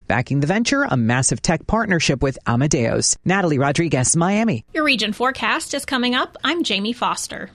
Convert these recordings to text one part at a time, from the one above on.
Backing the venture, a massive tech partnership with Amadeus. Natalie Rodriguez, Miami. Your region forecast is coming up. I'm Jamie Foster.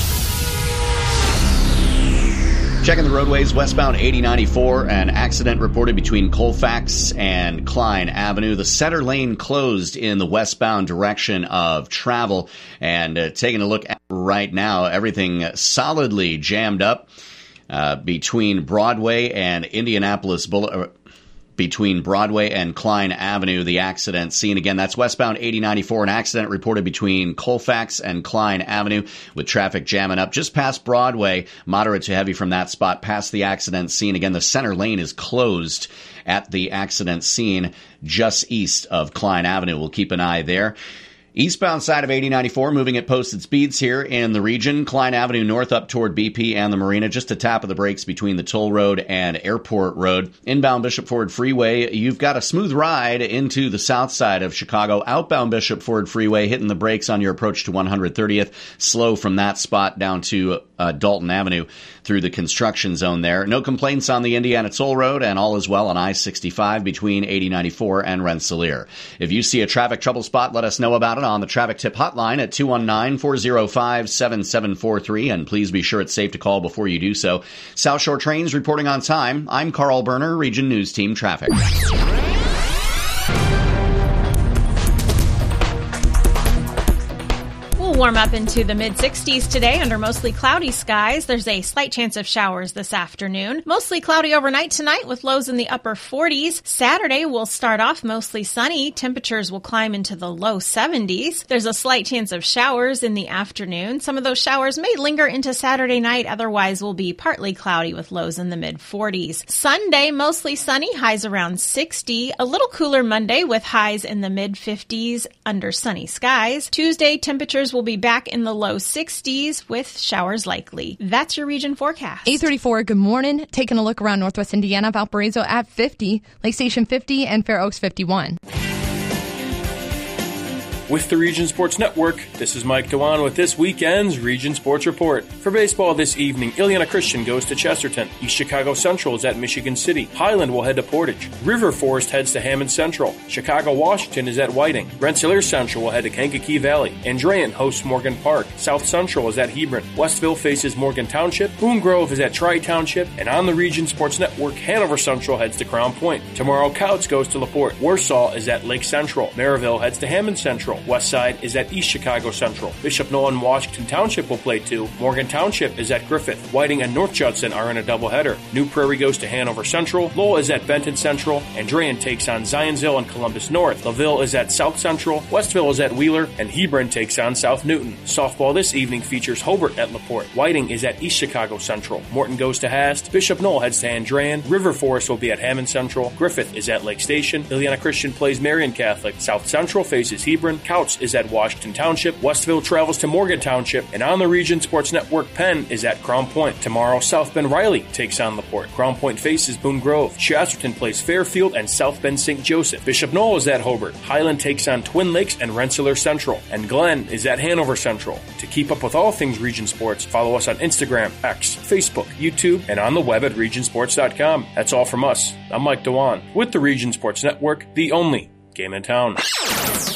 Checking the roadways, westbound 8094, an accident reported between Colfax and Klein Avenue. The center lane closed in the westbound direction of travel. And taking a look at right now, everything solidly jammed up between Broadway and Indianapolis Boulevard. Between Broadway and Klein Avenue, the accident scene. Again, that's westbound 8094, an accident reported between Colfax and Klein Avenue with traffic jamming up just past Broadway, moderate to heavy from that spot past the accident scene. Again, the center lane is closed at the accident scene just east of Klein Avenue. We'll keep an eye there. Eastbound side of 8094, moving at posted speeds here in the region. Klein Avenue north up toward BP and the Marina, just a tap of the brakes between the Toll Road and Airport Road. Inbound Bishop Ford Freeway, you've got a smooth ride into the south side of Chicago. Outbound Bishop Ford Freeway, hitting the brakes on your approach to 130th. Slow from that spot down to Dalton Avenue through the construction zone there. No complaints on the Indiana Toll Road, and all is well on I-65 between 8094 and Rensselaer. If you see a traffic trouble spot, let us know about it on the traffic tip hotline at 219-405-7743, and please be sure it's safe to call before you do so. South Shore Trains reporting on time. I'm Carl Berner, Region News Team Traffic. Warm up into the mid-60s today under mostly cloudy skies. There's a slight chance of showers this afternoon. Mostly cloudy overnight tonight with lows in the upper 40s. Saturday will start off mostly sunny. Temperatures will climb into the low 70s. There's a slight chance of showers in the afternoon. Some of those showers may linger into Saturday night. Otherwise, will be partly cloudy with lows in the mid-40s. Sunday, mostly sunny, highs around 60. A little cooler Monday with highs in the mid-50s under sunny skies. Tuesday, temperatures will be back in the low 60s with showers likely. That's your region forecast. 8:34, good morning. Taking a look around northwest Indiana, Valparaiso at 50, Lake Station 50, and Fair Oaks 51. With the Region Sports Network, this is Mike Dewan with this weekend's Region Sports Report. For baseball this evening, Ileana Christian goes to Chesterton. East Chicago Central is at Michigan City. Highland will head to Portage. River Forest heads to Hammond Central. Chicago Washington is at Whiting. Rensselaer Central will head to Kankakee Valley. Andrean hosts Morgan Park. South Central is at Hebron. Westville faces Morgan Township. Boone Grove is at Tri-Township. And on the Region Sports Network, Hanover Central heads to Crown Point. Tomorrow, Couts goes to LaPorte. Warsaw is at Lake Central. Maryville heads to Hammond Central. Westside is at East Chicago Central. Bishop Nolan and Washington Township will play 2. Morgan Township is at Griffith. Whiting and North Judson are in a doubleheader. New Prairie goes to Hanover Central. Lowell is at Benton Central. Andrean takes on Zionsville and Columbus North. LaVille is at South Central. Westville is at Wheeler. And Hebron takes on South Newton. Softball this evening features Hobart at LaPorte. Whiting is at East Chicago Central. Morton goes to Hast. Bishop Knoll heads to Andrean. River Forest will be at Hammond Central. Griffith is at Lake Station. Ileana Christian plays Marion Catholic. South Central faces Hebron. Couts is at Washington Township. Westville travels to Morgan Township. And on the Region Sports Network, Penn is at Crown Point. Tomorrow, South Bend Riley takes on LaPorte. Crown Point faces Boone Grove. Chesterton plays Fairfield and South Bend St. Joseph. Bishop Knoll is at Hobart. Highland takes on Twin Lakes and Rensselaer Central. And Glenn is at Hanover Central. To keep up with all things Region Sports, follow us on Instagram, X, Facebook, YouTube, and on the web at regionsports.com. That's all from us. I'm Mike Dewan with the Region Sports Network, the only game in town.